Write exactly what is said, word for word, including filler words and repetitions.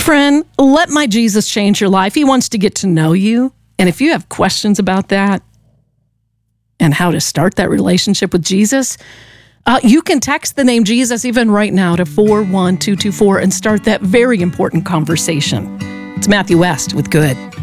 Friend, let my Jesus change your life. He wants to get to know you. And if you have questions about that and how to start that relationship with Jesus, uh, you can text the name Jesus even right now to four one two two four and start that very important conversation. It's Matthew West with Good.